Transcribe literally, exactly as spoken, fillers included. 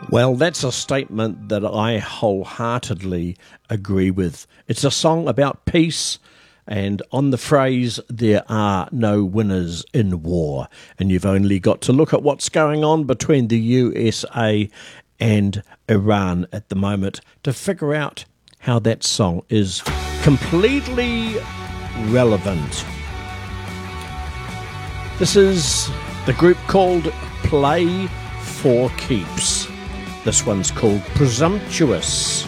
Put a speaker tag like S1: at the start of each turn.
S1: Well, that's a statement that I wholeheartedly agree with. It's a song about peace, and on the phrase, there are no winners in war. And you've only got to look at what's going on between the U S A and Iran at the moment to figure out how that song is completely relevant. This is the group called Play for Keeps. This one's called Presumptuous.